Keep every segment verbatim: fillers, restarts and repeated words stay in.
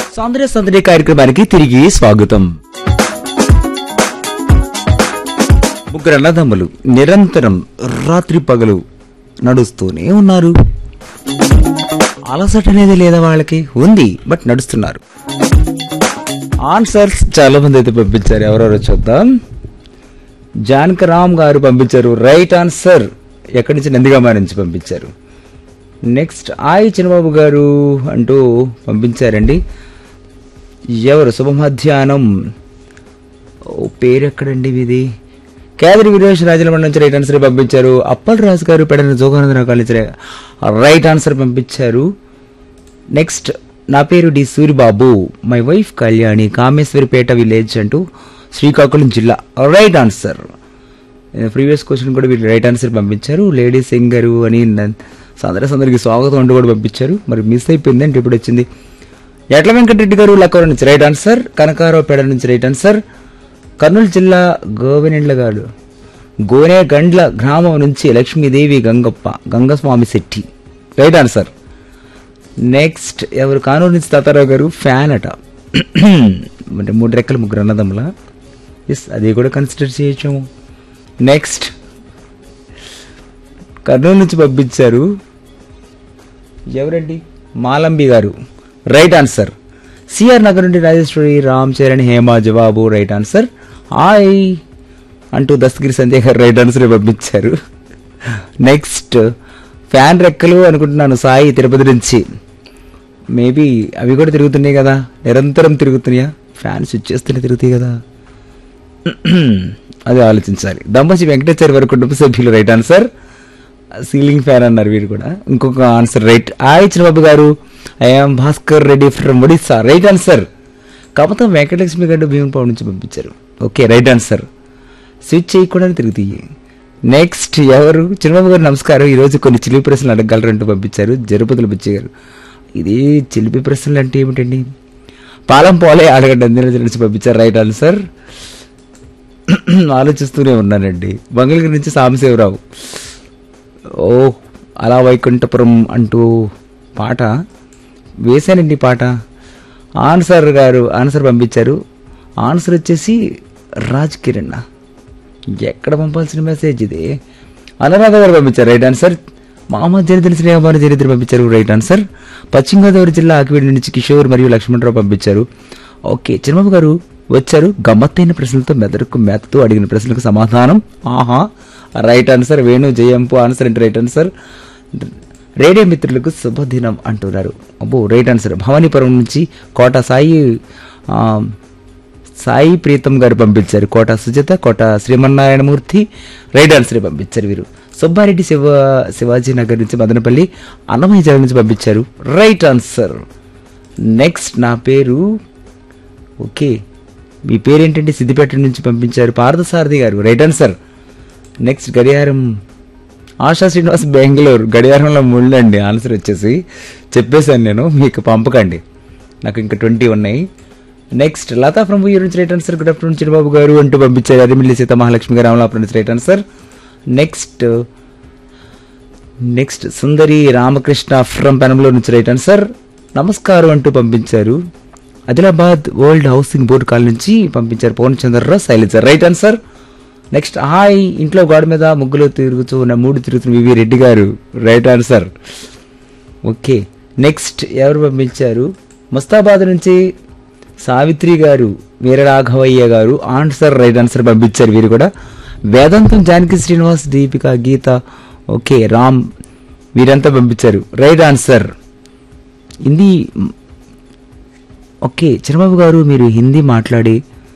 సౌందర్య సందడి కార్యక్రమానికి తిరిగి స్వాగతం. ముగ్గురు అన్నదమ్ములు నిరంతరం రాత్రి పగలు నడుస్తూనే ఉన్నారు. అలసట అనేది లేదా వాళ్ళకి? ఉంది, బట్ నడుస్తున్నారు. ఆన్సర్స్ చాలా మంది అయితే పంపించారు. ఎవరెవరో చూద్దాం. జానకరామ్ గారు పంపించారు రైట్ ఆన్సర్. ఎక్కడి నుంచి? నందిగామ నుంచి పంపించారు. నెక్స్ట్ ఆయి చిన్నబాబు గారు అంటూ పంపించారండి. ఎవరు? శుభ మధ్యాహ్నం. ఓ పేరు ఎక్కడండి ఇది? కేదరి వీరేష్ రాజలమండ నుంచి రైట్ ఆన్సర్ పంపించారు. అప్పల్ రాజు గారు Pedana Jogananda Rao college right answer పంపించారు. నెక్స్ట్ నా పేరు D Suribabu, my wife Kalyani, Kameswaripeta village అంటూ శ్రీకాకుళం జిల్లా రైట్ ఆన్సర్. ప్రీవియస్ క్వశ్చన్ కూడా వీళ్ళు రైట్ ఆన్సర్ పంపించారు. లేడీ సింగరు అని సందర సందరికి స్వాగతం అంటూ కూడా పంపించారు. మరి మిస్ అయిపోయింది అంటే ఇప్పుడు వచ్చింది. ఎట్ల వెంకటరెడ్డి గారు లక్కవరం నుంచి రైట్ ఆన్సర్. కనకారావు పేడ నుంచి రైట్ ఆన్సర్. కర్నూలు జిల్లా గోవెనెండ్ల గారు గోనేగండ్ల గ్రామం నుంచి Lakshmidevi Gangappa Gangaswamy Shetty right answer. Next ఎవరు? కానూరు నుంచి తాతారావు గారు ఫ్యాన్ అట. అంటే మూడు రెక్కలు ముగ్గురు అన్నదమ్ముల. ఎస్, అది కూడా కన్సిడర్ చేయొచ్చాము. నెక్స్ట్ కర్నూలు నుంచి పంపించారు. ఎవరండి? మాలంబి గారు రైట్ ఆన్సర్. సిఆర్ నగర్ నుండి రాజేశ్వరి, రామ్ చరణ్, హేమ జవాబు రైట్ ఆన్సర్. హాయ్ అంటూ దస్తగిరి సంజయ్ గారు రైట్ ఆన్సర్ పంపించారు. నెక్స్ట్ ఫ్యాన్ రెక్కలు అనుకుంటున్నాను. సాయి తిరుపతి నుంచి. మేబీ అవి కూడా తిరుగుతున్నాయి కదా, నిరంతరం తిరుగుతున్నాయా? ఫ్యాన్ స్విచ్ చేస్తూనే తిరుగుతాయి కదా, అది ఆలోచించాలి. దంపతి వెంకటేశ్వరి వారి కుటుంబ సభ్యులు రైట్ ఆన్సర్. సీలింగ్ ఫ్యాన్ అన్నారు వీరు కూడా. ఇంకొక ఆన్సర్ రైట్. ఆయి చిన్నబాబు గారు I'm Bhaskar Reddy from Odisha right answer. కాకపోతే వెంకటలక్ష్మి గారు భీమపాడు నుంచి పంపించారు. Okay right answer. స్విచ్ చేయకుండా తిరుగుతాయి. నెక్స్ట్ ఎవరు? చిన్నబాబు గారు నమస్కారం, ఈరోజు కొన్ని చిలిపి ప్రశ్నలు అడగలరంటూ పంపించారు. జరుపతుల బుచ్చి గారు. ఇది చిలిపి ప్రశ్నలు అంటే ఏమిటండి? పాలం పోలే అడగండి అందులో నుంచి పంపించారు రైట్ ఆన్సర్. ఆలోచిస్తూనే ఉన్నానండి. మంగళగిరి నుంచి సాంబశివరావు. ఓ అలా వైకుంఠపురం అంటూ పాట వేశానండి. పాట ఆన్సర్ గారు ఆన్సర్ పంపించారు. ఆన్సర్ వచ్చేసి రాజ్ కిరణ్. ఎక్కడ పంపాల్సిన మెసేజ్ ఇది? అనురాధ గారు పంపించారు రైట్ ఆన్సర్. మహమ్మద్ జనిదిన శ్రీహబాను చరిత్ర పంపించారు రైట్ ఆన్సర్. పశ్చిమ గోదావరి జిల్లా ఆకివీడి నుంచి కిషోర్ మరియు లక్ష్మణరావు పంపించారు. ఓకే చిన్నబాబు గారు వచ్చారు. గమ్మత్తైన ప్రశ్నలతో మెదడుకు మేతతో అడిగిన ప్రశ్నలకు సమాధానం. ఆహా రైట్ ఆన్సర్. వేణు జయంపు ఆన్సర్ అంటే రైట్ ఆన్సర్. రేడియో మిత్రులకు శుభదినం అంటున్నారు. అబ్బో రైట్ ఆన్సర్. భవానీపురం నుంచి కోట సాయి సాయి ప్రీతం గారు పంపించారు. కోట సుజాత, కోట శ్రీమన్నారాయణమూర్తి రైట్ ఆన్సర్ పంపించారు వీరు. సుబ్బారెడ్డి శివ శివాజీ నగర్ నుంచి మదనపల్లి అన్నమయ్య జిల్లా నుంచి పంపించారు రైట్ ఆన్సర్. నెక్స్ట్ నా పేరు ఓకే మీ పేరేంటంటే సిద్దిపేట నుంచి పంపించారు. పార్థసారథి గారు రైట్ ఆన్సర్. నెక్స్ట్ గడియారం ఆశా శ్రీనివాస్ బెంగళూరు. గడియారంలో ముళ్ళండి ఆన్సర్ వచ్చేసి చెప్పేశాను నేను, మీకు పంపకండి, నాకు ఇంకా ట్వంటీ ఉన్నాయి. నెక్స్ట్ లతా ఫ్రమ్ యూర్ నుంచి right answer. Good afternoon Chirubabu గారు అంటూ పంపించారు. అరిమిల్లి సీత మహాలక్ష్మి గారు అమలాపురం నుంచి right answer. Next next Sundari Ramakrishna from పెనంలో నుంచి రైట్ ఆన్సర్. నమస్కారం అంటూ పంపించారు. Adilabad world housing board call నుంచి పంపించారు పవన్చంద్రరావు Shailaja right answer. Next hi ఇంట్లో గోడ మీద ముగ్గులు తిరుగుతూ ఉన్న మూడు తిరుగుతున్న వివి రెడ్డి గారు రైట్ ఆన్సర్. ఓకే నెక్స్ట్ ఎవరు పంపించారు? ముస్తాబాద్ నుంచి సావిత్రి గారు, వీరరాఘవయ్య గారు ఆన్సర్ రైట్ ఆన్సర్ పంపించారు వీరు కూడా. వేదాంతం జానకి శ్రీనివాస్, దీపిక, గీత, ఓకే రామ్ వీరంతా పంపించారు right answer. Hindi okay Chirababu గారు మీరు హిందీ మాట్లాడి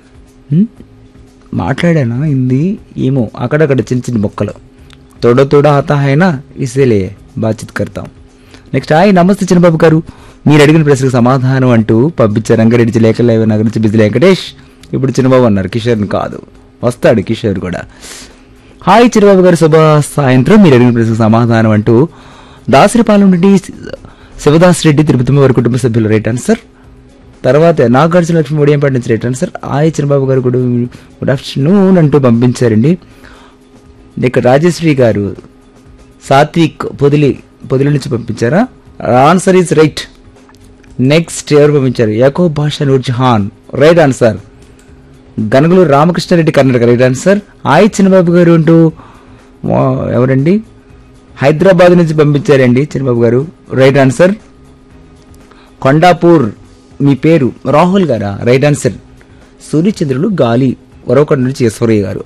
మాట్లాడానా హిందీ ఏమో అక్కడక్కడ చిన్న చిన్న మొక్కలు తోడ తోడ ఆతా హైనా ఇసేలే బాధ్యత కర్తాం. నెక్స్ట్ హాయ్ నమస్తే చిన్నబాబు గారు, మీరు అడిగిన ప్రశ్నకు సమాధానం అంటూ పంపించారు. రంగారెడ్డి జిల్లా ఏకలవ్య నగర్ నుంచి బిజీ వెంకటేష్. ఇప్పుడు చిన్నబాబు అన్నారు, కిషోర్ని కాదు, వస్తాడు కిషోర్ కూడా. హాయ్ చిన్నబాబు గారు శుభ సాయంత్రం, మీరు అడిగిన ప్రశ్నకు సమాధానం అంటూ దాసరిపాలెం నుండి శివదాస్ రెడ్డి తిరుపతి వారి కుటుంబ సభ్యులు రైట్ ఆన్సర్. తర్వాత నాగార్జున లక్ష్మి ఒడియంపాటి నుంచి రైట్ ఆన్సర్. హాయ్ చిన్నబాబు గారు గుడ్ గుడ్ ఆఫ్టర్నూన్ అంటూ పంపించారండి. ఇక్కడ రాజశ్రీ గారు సాత్విక్ పొదిలి పొదిలి నుంచి పంపించారా? Answer is right. నెక్స్ట్ ఎవరు పంపించారు? యాకూబ్ బాషా Nurjahan, right answer. Ganugulu Ramakrishna Reddy Karnataka, right answer. ఆయి చిన్నబాబు గారు అంటూ ఆ, ఎవరండి? హైదరాబాద్ నుంచి పంపించారండి చిన్నబాబు గారు, రైట్ ఆన్సర్. కొండాపూర్, మీ పేరు రాహుల్ గారా, రైట్ ఆన్సర్. సూర్యచంద్రులు గాలి, వరవకొండ నుంచి ఈశ్వరయ్య గారు.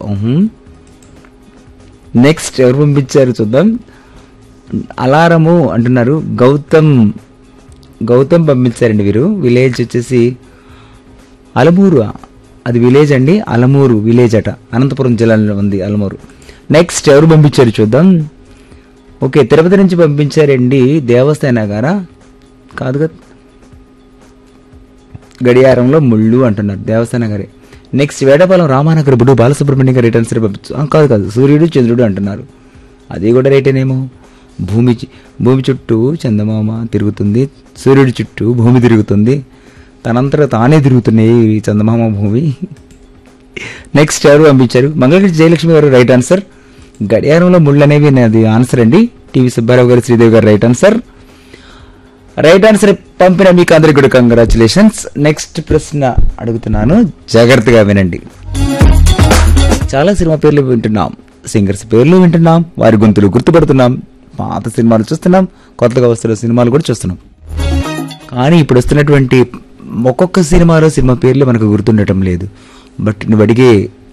నెక్స్ట్ ఎవరు పంపించారు చూద్దాం. అలారము అంటున్నారు గౌతమ్, గౌతమ్ పంపించారండి వీరు. విలేజ్ వచ్చేసి అలమూరు, అది విలేజ్ అండి, అలమూరు విలేజ్ అట, అనంతపురం జిల్లాలో ఉంది అలమూరు. నెక్స్ట్ ఎవరు పంపించారు చూద్దాం. ఓకే, తిరుపతి నుంచి పంపించారండి దేవస్థాన గారా, కాదు కదా, గడియారంలో ముళ్ళు అంటున్నారు దేవస్థాన గారే. నెక్స్ట్ వేటపాలెం రామానగర్ బుడు బాలసుబ్రహ్మణ్యం గారు రిటర్న్స్ పంపించు, కాదు కాదు సూర్యుడు చంద్రుడు అంటున్నారు, అది కూడా రైటేనేమో. భూమి చు- భూమి చుట్టూ చందమామ తిరుగుతుంది, సూర్యుడి చుట్టూ భూమి తిరుగుతుంది, తనంతట తానే తిరుగుతున్నాయి ఈ చందమామ భూమి. నెక్స్ట్ ఎవరు పంపించారు? మంగళగిరి జయలక్ష్మి గారు, రైట్ ఆన్సర్. గడియారంలో ముళ్ళు అనేవి అది ఆన్సర్ అండి. టీవీ సుబ్బారావు గారు, శ్రీదేవి గారు, రైట్ ఆన్సర్. రైట్ ఆన్సర్ పంపిన మీకు అందరికి కూడా కంగ్రాచులేషన్స్. నెక్స్ట్ ప్రశ్న అడుగుతున్నాను, జాగ్రత్తగా వినండి. చాలా సినిమా పేర్లు వింటున్నాం, సింగర్స్ పేర్లు వింటున్నాం, వారి గొంతులు గుర్తుపడుతున్నాం, పాత సినిమాలు చూస్తున్నాం, కొత్తగా వస్తున్న సినిమాలు కూడా చూస్తున్నాం. కానీ ఇప్పుడు వస్తున్నటువంటి ఒక్కొక్క సినిమాలో సినిమా పేర్లు మనకు గుర్తుండటం లేదు. బట్ నువ్వు అడిగే